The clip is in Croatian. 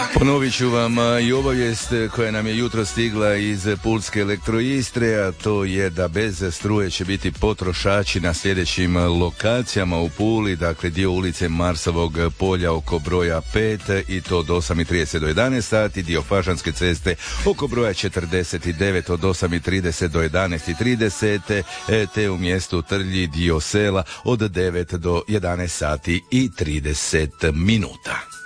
Ponovit ću vam i obavijest koja nam je jutro stigla iz Pulske Elektroistre, a to je da bez struje će biti potrošači na sljedećim lokacijama u Puli, dakle dio ulice Marsovog polja oko broja 5 i to od 8:30 do 11 sati, dio Fažanske ceste oko broja 49 od 8:30 do 11:30, te u mjestu Trlji dio sela od 9 do 11 sati i 30 minuta.